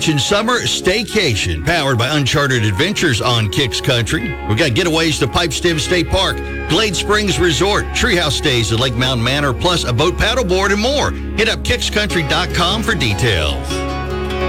Summer Staycation, powered by Uncharted Adventures on Kicks Country. We've got getaways to Pipestem State Park, Glade Springs Resort, treehouse stays at Lake Mountain Manor, plus a boat paddleboard and more. Hit up kickscountry.com for details.